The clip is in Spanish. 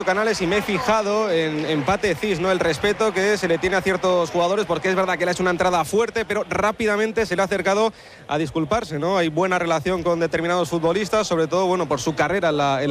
Canales y me he fijado en Pate Cis, ¿no? El respeto que se le tiene a ciertos jugadores, porque es verdad que le ha hecho una entrada fuerte, pero rápidamente se le ha acercado a disculparse, ¿no? Hay buena relación con determinados futbolistas, sobre todo, bueno, por su carrera en la